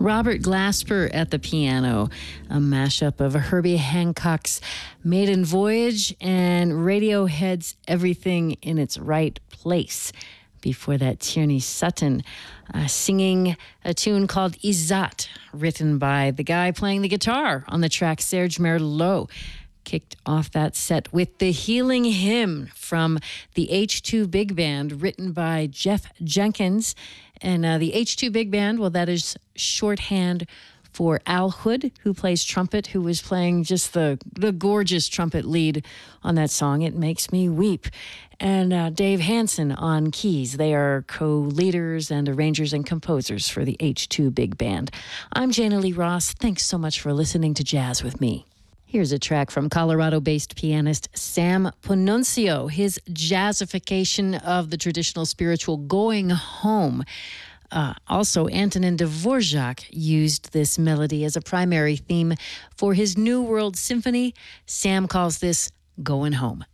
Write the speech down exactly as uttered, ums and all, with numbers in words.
Robert Glasper at the piano, a mashup of Herbie Hancock's Maiden Voyage and Radiohead's Everything in Its Right Place. Before that, Tierney Sutton uh, singing a tune called Izat, written by the guy playing the guitar on the track, Serge Merlot. Kicked off that set with the Healing Hymn from the H two Big Band, written by Jeff Jenkins. And uh, the H two Big Band, well, that is shorthand for Al Hood, who plays trumpet, who was playing just the, the gorgeous trumpet lead on that song, It Makes Me Weep. And uh, Dave Hansen on keys. They are co-leaders and arrangers and composers for the H two Big Band. I'm Jana Lee Ross. Thanks so much for listening to Jazz with me. Here's a track from Colorado-based pianist Sam Ponuncio, his jazzification of the traditional spiritual Going Home. Uh, also, Antonin Dvorak used this melody as a primary theme for his New World Symphony. Sam calls this Going Home.